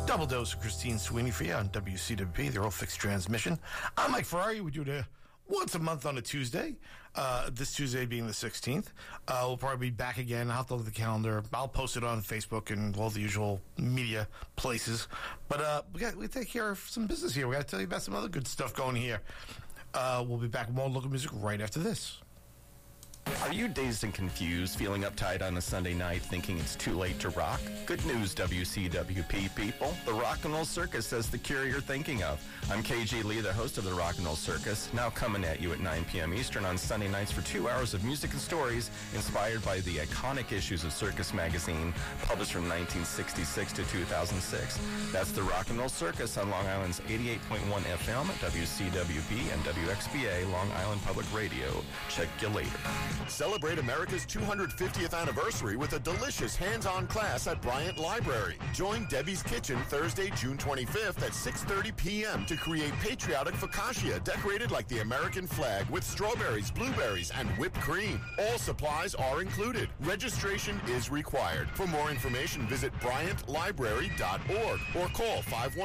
Double dose of Christine Sweeney for you on WCWP, the All Fixed Transmission. I'm Mike Ferrari. We do it once a month on a Tuesday. This Tuesday being the 16th. We'll probably be back again. I'll have to look at the calendar. I'll post it on Facebook and all the usual media places. But we take care of some business here. We got to tell you about some other good stuff going here. We'll be back with more local music right after this. Are you dazed and confused, feeling uptight on a Sunday night, thinking it's too late to rock? Good news, WCWP people. The Rock and Roll Circus has the cure you're thinking of. I'm KG Lee, the host of the Rock and Roll Circus, now coming at you at 9 p.m. Eastern on Sunday nights for 2 hours of music and stories inspired by the iconic issues of Circus Magazine, published from 1966 to 2006. That's the Rock and Roll Circus on Long Island's 88.1 FM, WCWP, and WXBA, Long Island Public Radio. Check you later. Celebrate America's 250th anniversary with a delicious hands-on class at Bryant Library. Join Debbie's Kitchen Thursday, June 25th at 6:30 p.m. to create patriotic focaccia decorated like the American flag with strawberries, blueberries, and whipped cream. All supplies are included. Registration is required. For more information, visit bryantlibrary.org or call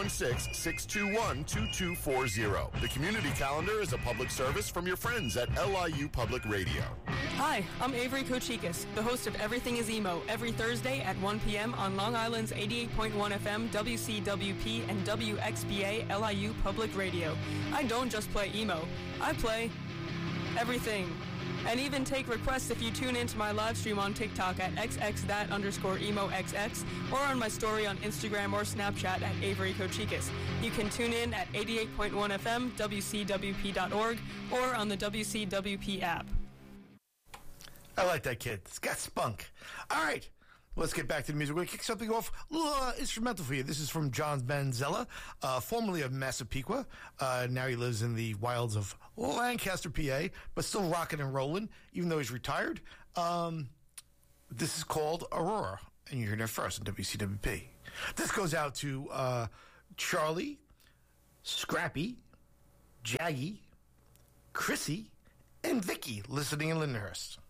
516-621-2240. The community calendar is a public service from your friends at LIU Public Radio. Hi, I'm Avery Kochikis, the host of Everything is Emo, every Thursday at 1 p.m. on Long Island's 88.1 FM, WCWP, and WXBA LIU Public Radio. I don't just play emo, I play everything. And even take requests if you tune into my live stream on TikTok at xx_emo_xx or on my story on Instagram or Snapchat at Avery Kochikis. You can tune in at 88.1 FM, WCWP.org, or on the WCWP app. I like that kid. It's got spunk. All right. Let's get back to the music. We're going to kick something off a little instrumental for you. This is from John Manzella, formerly of Massapequa. Now he lives in the wilds of Lancaster, PA, but still rocking and rolling, even though he's retired. This is called Aurora, and you're hearing it first on WCWP. This goes out to Charlie, Scrappy, Jaggy, Chrissy, and Vicky, listening in Lindenhurst.